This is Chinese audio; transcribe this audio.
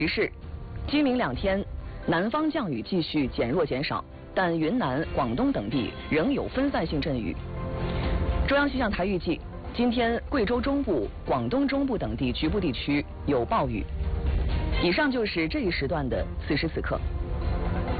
提示：今明2天，南方降雨继续减弱减少，但云南、广东等地仍有分散性阵雨。中央气象台预计，今天贵州中部、广东中部等地局部地区有暴雨。以上就是这一时段的此时此刻。